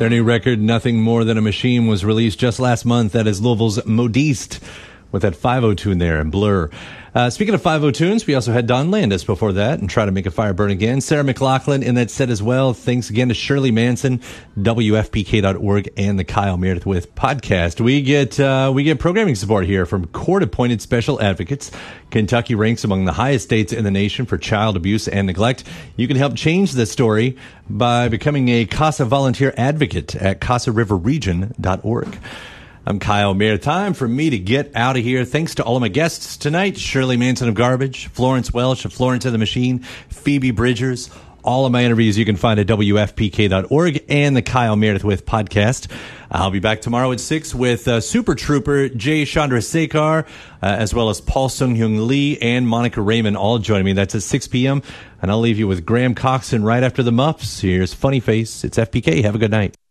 Their new record, Nothing More Than a Machine, was released just last month. That is Louisville's Modiste, with that 5-0 tune there and Blur. Speaking of 5-0 tunes, we also had Don Landis before that and Try to Make a Fire Burn Again. Sarah McLachlan in that set as well. Thanks again to Shirley Manson, WFPK.org, and the Kyle Meredith with podcast. We get programming support here from court-appointed special advocates. Kentucky ranks among the highest states in the nation for child abuse and neglect. You can help change this story by becoming a CASA volunteer advocate at CASARiverRegion.org. I'm Kyle Meredith. Time for me to get out of here. Thanks to all of my guests tonight. Shirley Manson of Garbage, Florence Welch of Florence and the Machine, Phoebe Bridgers. All of my interviews you can find at WFPK.org and the Kyle Meredith with podcast. I'll be back tomorrow at 6 with Super Trooper Jay Chandrasekhar, as well as Paul Sung-Hyung Lee and Monica Raymond all joining me. That's at 6 p.m. And I'll leave you with Graham Coxon right after the Muffs. Here's Funny Face. It's FPK. Have a good night.